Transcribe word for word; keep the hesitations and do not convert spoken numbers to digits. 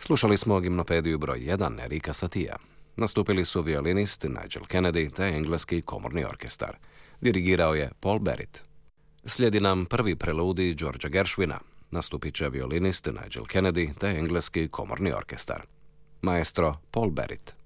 Slušali smo gimnopediju broj jedan Erika Satija. Nastupili su violinist Nigel Kennedy te engleski komorni orkestar. Dirigirao je Paul Barrett. Slijedi nam prvi preludij Georgea Gershwina. Nastupit će violinist Nigel Kennedy te engleski komorni orkestar. Maestro Paul Barrett.